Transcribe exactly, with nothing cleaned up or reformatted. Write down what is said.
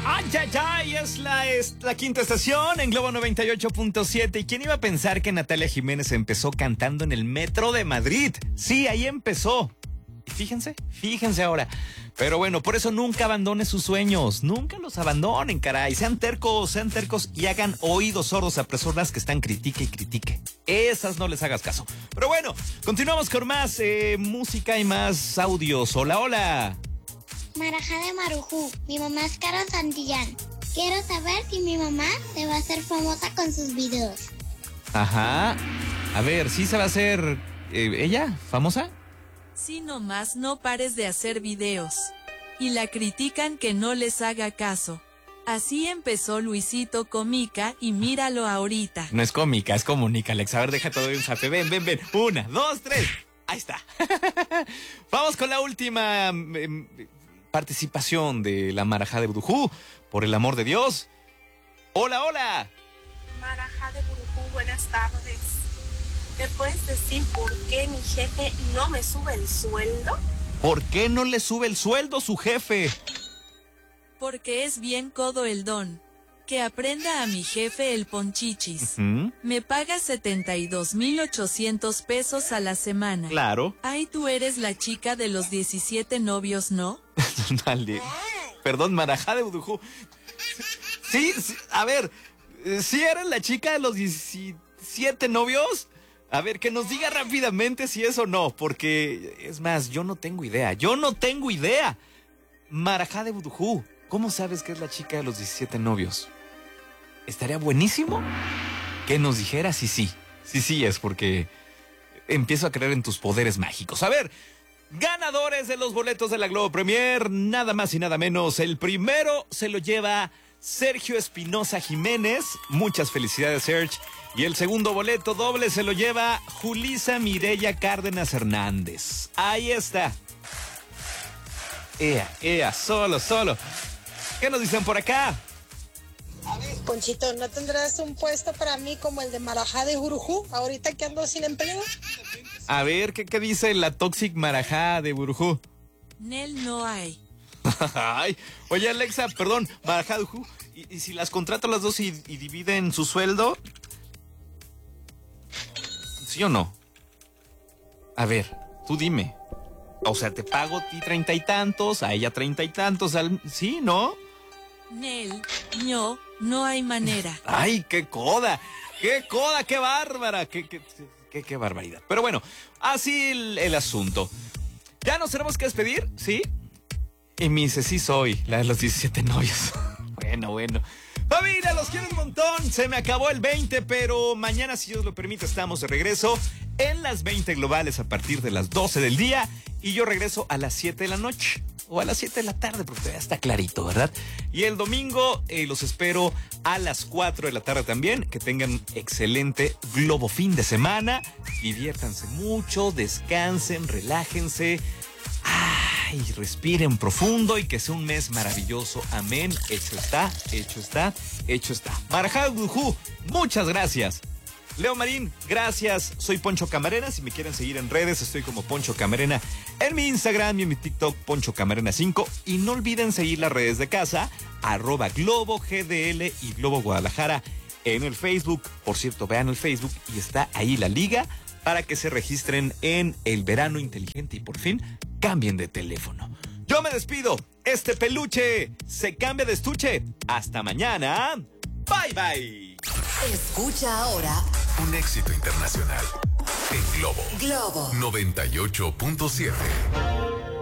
Ay, ay, ay, es la, es la quinta estación en Globo noventa y ocho punto siete. ¿Y quién iba a pensar que Natalia Jiménez empezó cantando en el metro de Madrid? Sí, ahí empezó. Y fíjense, fíjense ahora. Pero bueno, por eso nunca abandonen sus sueños. Nunca los abandonen, caray. Sean tercos, sean tercos y hagan oídos sordos a personas que están critique y critique. Esas no les hagas caso. Pero bueno, continuamos con más eh, música y más audios. Hola, hola. Marajá de Marujú, mi mamá es Caro Santillán. Quiero saber si mi mamá se va a hacer famosa con sus videos. Ajá. A ver, ¿sí se va a hacer eh, ella famosa? Sí, nomás no pares de hacer videos. Y la critican que no les haga caso. Así empezó Luisito Comica y míralo ahorita. No es cómica, es comunica, Alex. A ver, deja todo un zape. Ven, ven, ven. Una, dos, tres. Ahí está. Vamos con la última eh, participación de la Marajá de Burujú. Por el amor de Dios. Hola, hola. Marajá de Burujú, buenas tardes. ¿Me puedes decir por qué mi jefe no me sube el sueldo? ¿Por qué no le sube el sueldo su jefe? Porque es bien codo el don. Que aprenda a mi jefe el ponchichis. ¿Mm? Me paga setenta y dos mil ochocientos pesos a la semana. Claro. Ay, tú eres la chica de los diecisiete novios, ¿no? Dale. Perdón, Marajá de Burujú. Sí, sí, a ver, ¿sí eres la chica de los diecisiete novios? A ver, que nos diga rápidamente si es o no, porque es más, yo no tengo idea, yo no tengo idea. Marajá de Burujú, ¿cómo sabes que es la chica de los diecisiete novios? Estaría buenísimo que nos dijera si sí, si sí es, porque empiezo a creer en tus poderes mágicos. A ver, ganadores de los boletos de la Globo Premier, nada más y nada menos. El primero se lo lleva Sergio Espinosa Jiménez. Muchas felicidades, Sergio. Y el segundo boleto doble se lo lleva Julisa Mireya Cárdenas Hernández. Ahí está. Ea, ea, solo, solo. ¿Qué nos dicen por acá? Ponchito, ¿no tendrás un puesto para mí como el de Marajá de Burujú, ahorita que ando sin empleo? A ver, ¿qué, qué dice la Toxic Marajá de Burujú? Nel no hay. Ay, oye, Alexa, perdón, Marajá de Burujú, ¿y, y si las contrato las dos y, y dividen su sueldo? ¿Sí o no? A ver, tú dime. O sea, te pago a ti treinta y tantos, a ella treinta y tantos, al... ¿sí, no? Nel, no, no hay manera. ¡Ay, qué coda! ¡Qué coda, qué bárbara! ¡Qué, qué, qué, qué barbaridad! Pero bueno, así el, el asunto. ¿Ya nos tenemos que despedir? ¿Sí? Y me dice, sí soy, la de los diecisiete novios. Bueno, bueno. Familia, los quiero un montón. Se me acabó el veinte, pero mañana, si Dios lo permite, estamos de regreso en las veinte globales a partir de las doce del día. Y yo regreso a las siete de la noche. O a las siete de la tarde, porque todavía está clarito, ¿verdad? Y el domingo eh, los espero a las cuatro de la tarde también. Que tengan excelente globo fin de semana. Diviértanse mucho, descansen, relájense. Ay, respiren profundo y que sea un mes maravilloso. Amén. Hecho está, hecho está, hecho está. Marajá de Burujú, muchas gracias. Leo Marín, gracias. Soy Poncho Camarena. Si me quieren seguir en redes, estoy como Poncho Camarena en mi Instagram y en mi TikTok, Poncho Camarena cinco. Y no olviden seguir las redes de casa, arroba Globo G D L y Globo Guadalajara en el Facebook. Por cierto, vean el Facebook y está ahí la liga para que se registren en el verano inteligente y por fin cambien de teléfono. Yo me despido. Este peluche se cambia de estuche. Hasta mañana. Bye, bye. Escucha ahora un éxito internacional en Globo. Globo noventa y ocho punto siete.